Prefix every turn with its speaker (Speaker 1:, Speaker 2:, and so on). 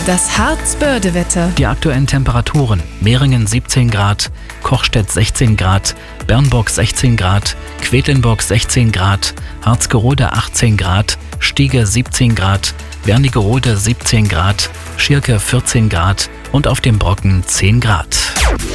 Speaker 1: Das Harzbörde-Wetter.
Speaker 2: Die aktuellen Temperaturen: Meringen 17 Grad, Kochstedt 16 Grad, Bernburg 16 Grad, Quedlinburg 16 Grad, Harzgerode 18 Grad, Stiege 17 Grad, Wernigerode 17 Grad, Schirke 14 Grad und auf dem Brocken 10 Grad.